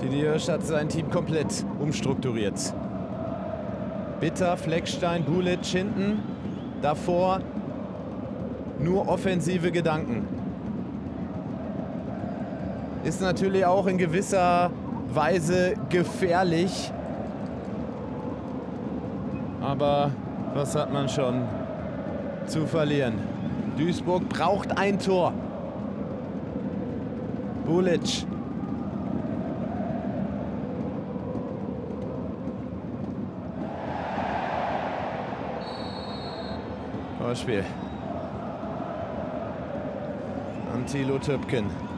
Didi Hirsch hat sein Team komplett umstrukturiert. Bitter, Fleckstein, Bulic hinten. Davor nur offensive Gedanken. Ist natürlich auch in gewisser Weise gefährlich. Aber was hat man schon zu verlieren? Duisburg braucht ein Tor. Bulic. Vorspiel. Antilo Töpken.